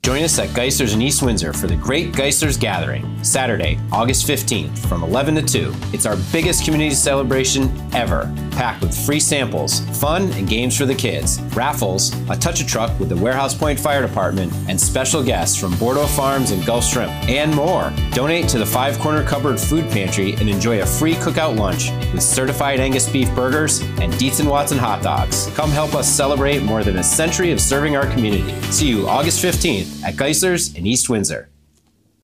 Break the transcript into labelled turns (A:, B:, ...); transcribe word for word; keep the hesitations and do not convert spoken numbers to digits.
A: Join us at Geisler's in East Windsor for the Great Geisler's Gathering, Saturday, August fifteenth from eleven to two. It's our biggest community celebration ever, packed with free samples, fun and games for the kids, raffles, a touch-a truck with the Warehouse Point Fire Department, and special guests from Bordeaux Farms and Gulf Shrimp, and more. Donate to the Five Corner Cupboard Food Pantry and enjoy a free cookout lunch with certified Angus beef burgers and Dietz and Watson hot dogs. Come help us celebrate more than a century of serving our community. See you August fifteenth at Geisler's in East Windsor.